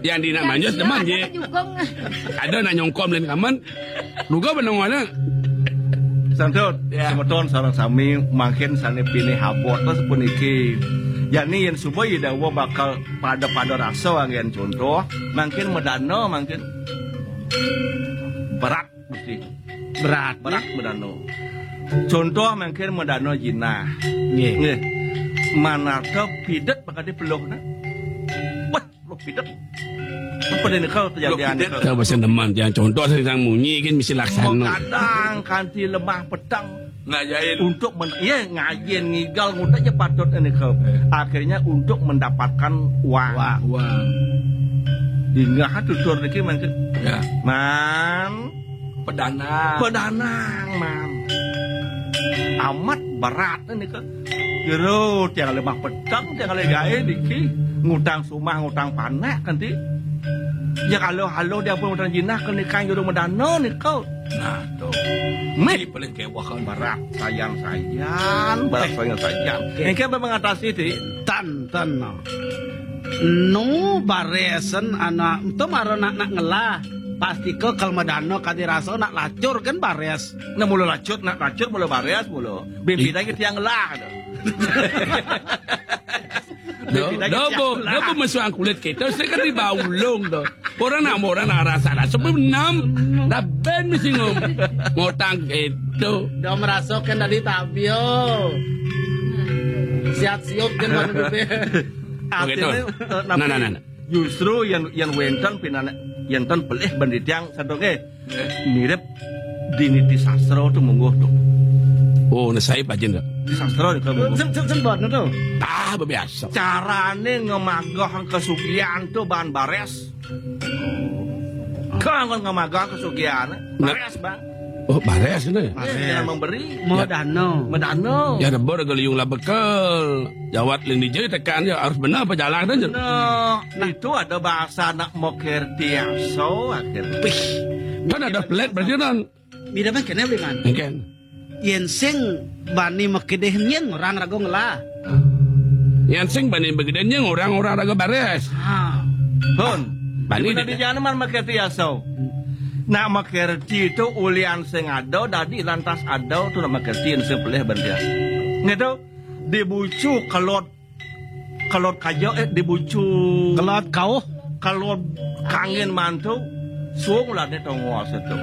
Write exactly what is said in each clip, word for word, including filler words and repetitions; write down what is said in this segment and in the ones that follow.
Yang di nak manjus teman je. Ada nak nyongkom lain kaman. Luga benang-benang. Santut, ya. Semeton seorang sami makin sana pilih habot lah sepun iki. Yani yang subuh ida wa bakal pada pada rasa yang contoh, makin medano makin berat mesti. Berat, berat medano. Contoh makin medano jinah. Nggih. Nggih. Mana tau pidet bakal dipeluk na. Wah, peluk pidet. Apa dia kau terjadian ni? Kau bahasa teman, yang contoh sedang munyi kan mesti laksana. Kadang kanti lemah petang ngajain untuk men ya ngajen ngigal mudah aja patut ini kau. Akhirnya untuk mendapatkan uang. wah wah Hingga tutur niki man ya man pedana pedanang man. Amat berat ini kau. Jero tiang lemah petang tiang legae diki ngutang sumah ngutang panak kanti. Ya kalau halo dia pun ngutang jinah kan ikan juru medano nih kau. nah tuh Mek ini paling kewah kan barak sayang sayang barak sayang sayang. Ini kan mengatasi itu. Tan tan no. No baresen anak itu maro nak nak ngelah. Pasti ke kalmadano kadi raso nak lacur kan bares. Nah mulu lacut nak lacur mulu bares mulu. Bimbi lagi tiang lah. Dobo, dobo masuk kulit kita. Saya kan di baulung tu. Orang nak orang nak rasa rasa enam. Dah ben mesti ngom. Ngotang itu. Dah merasakan dari tabio. Siap siap kan mana bebe. Begitu. Nah, nah, nah. Justru yang yang wenten pinan yang ton pelih bandit yang satu ke mirip diniti sastra tu mungguh tu. Oh, nasai pajin tak? Di sastra ni kalau Sen sen sen buat tu. Ah, biasa. Carane ngemagah kesugihan tu bahan bares. Kau kan ngemagah kesugihan bares bang. Oh, bares ni. Jangan memberi. Modano. Medano. Ya rebor geliung lah bekal. Jawat lini je tekan je harus benar apa jalan aja. No, itu ada bahasa nak moker tiaso akhirnya. Kan ada pelet berarti kan. Bida man kena beli man. Kan. Yen sing bani makideh nyen orang rago ngelah. Yang sing bani begedenya orang-orang raga bares. Ha. Hon, Bani di di- mana man moker tiaso. Nak makerti itu ulian sing ada, dadi lantas ada tu nak makerti yang sing pelih bandia. Ngeto dibucu kalot kalot kajo eh dibucu Kelot kau. kalot kangen mantu suung lah ni tongol setu.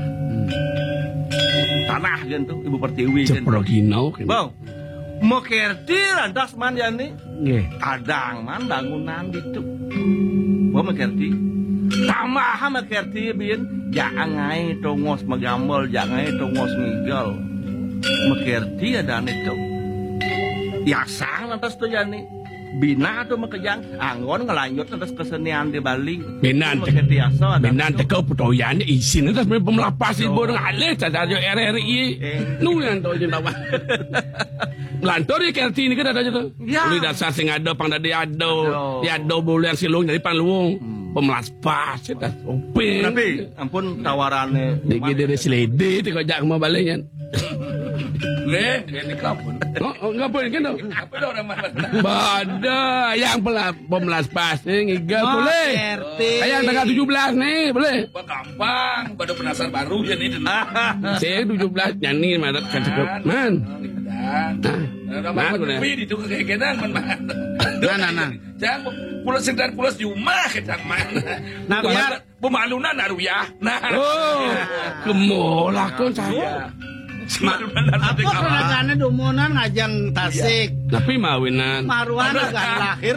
Tanah gitu, ibu pertiwi gitu. Cepro kinau. Bang, makerti lantas man ya ni. Nggih. Kadang man bangunan itu. Bang makerti. Tamah makerti bin jangan ngai tongos magambol jangan ngai tongos ngigal makerti ada itu ya sang lantas tu jani bina tu makejang anggon ngelanjut lantas kesenian di Bali Binan makerti aso ada Binan teko putoyan isin itu sebenarnya pemelapas ibu dengan alih saja R R I. Nu yang tahu je lawan. Melantor ya kerti ni kan ada je tu. Ya. Uli dasar sing ada pang dadi ado. Ya ado bulan silung dari panluung. Pemelas pas kita openg. tapi ampun tawarannya Digi dari selede tu kau jak mau balik kan. le ini kapun Oh, oh ngapa kan tu? apa dah orang mana Bada yang pelas pemelas pas ni ngigal Oh, boleh. kerti. Ayang tanggal tujuh belas ni boleh. Wah, gampang baru penasar baru ya nih Saya tujuh belas nyanyi madat kan cukup. Man. Nah, Man, man, boleh. man, itu kegenan man man. Nah, nah, nah. Jangan pulas sedar pulas di rumah kita man. Nah, biar- pemalunan naruh ya. Nah. Oh, kemolah kon saya. Pemalunan naruh Apa kerajaan dumunan ngajang Tasik. Tapi mawinan. Maruan agak lahir.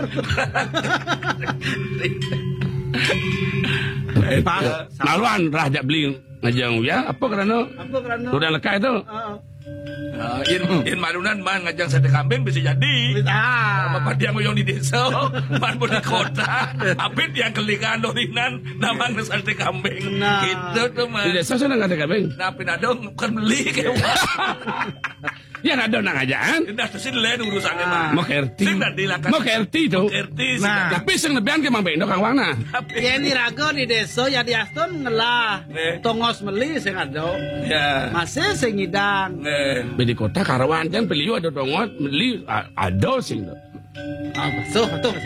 pas Naluan raja beli ngajang ya apa kerana Apa kerana? sudah lekai tu. Ah, Uh, in, in malunan man ngajang sate kambing bisa jadi. ah. Bapak dia ngoyong di desa, man pun di kota. Abid yang kelingan dorinan, nama sate kambing. Nah. Gitu tuh Di man. desa sana nggak ada kabeng. Nah, pinadong bukan beli kayak Ya ada nak ngajaan. Dah terus lain urusannya mah. Mau kerti. Sing dah dilakukan. Mau kerti tu. Kerti Nah. Tapi sing lebihan ke mang bendo kang wangna. Ya ni rago di desa ya di Aston ngelah. Eh. Tongos meli sing ado. Ya. Masih sing ngidang. Eh. Di kota Karawan kan beli ada dongot beli ada sing tu. Ah, basuh tuh.